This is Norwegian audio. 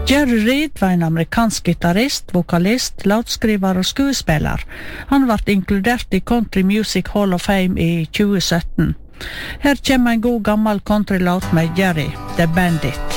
Jerry Reed var en amerikansk gitarrist, vokalist, låtskriver og skuespiller. Han ble inkludert i Country Music Hall of Fame i 2017. Her kommer en god gammel countrylåt med Jerry, The Bandit.